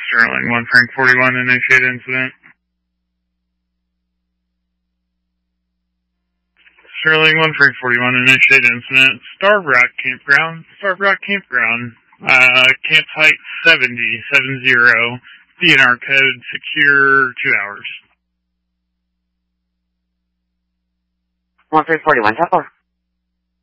Sterling 1 Frank 41, initiate incident. Sterling 1 Frank 41, initiate incident. Starved Rock Campground. Camp height 70, DNR code secure 2 hours. 1 Frank 41, 10-4.